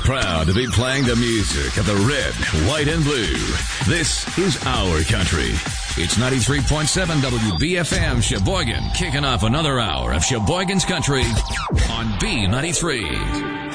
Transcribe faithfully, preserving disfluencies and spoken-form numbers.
Proud to be playing the music of the red, white, and blue. This is our country. It's ninety-three point seven W B F M Sheboygan, kicking off another hour of Sheboygan's Country on B ninety-three.